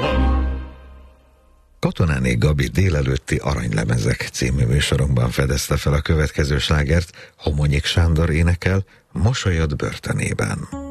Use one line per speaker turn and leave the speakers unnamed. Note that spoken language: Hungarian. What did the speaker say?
Katonáné Gabi délelőtti Aranylemezek című műsorunkban fedezte fel a következő slágert, Homonyik Sándor énekel Mosolyod börtönében.